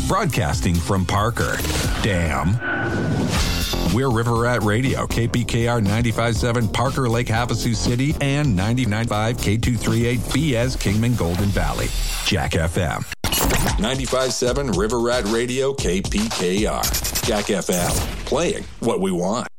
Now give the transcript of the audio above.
broadcasting from Parker. Damn. We're River Rat Radio, KPKR 95.7 Parker Lake Havasu City and 99.5 K238 BS Kingman Golden Valley. Jack FM. 95.7 River Rat Radio, KPKR. Jack FM. Playing what we want.